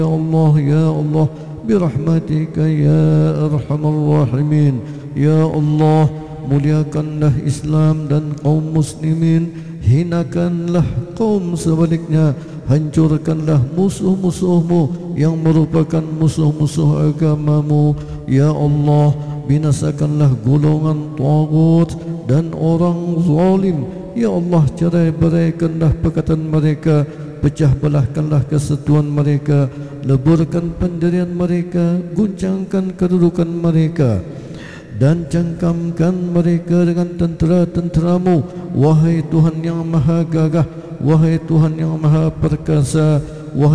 Ya Allah, Ya Allah, birahmatika ya arhamar rahimin. Ya Allah, muliakanlah Islam dan kaum muslimin, hinakanlah kaum sebaliknya, hancurkanlah musuh-musuhmu yang merupakan musuh-musuh agamamu. Ya Allah, binasakanlah golongan tagut dan orang zalim. Ya Allah, cerai-beraikanlah perkataan mereka, pecah belahkanlah kesatuan mereka, leburkan pendirian mereka, guncangkan kedudukan mereka, dan cengkamkan mereka dengan tentera-tenteramu. Wahai Tuhan yang maha gagah, wahai Tuhan yang maha perkasa,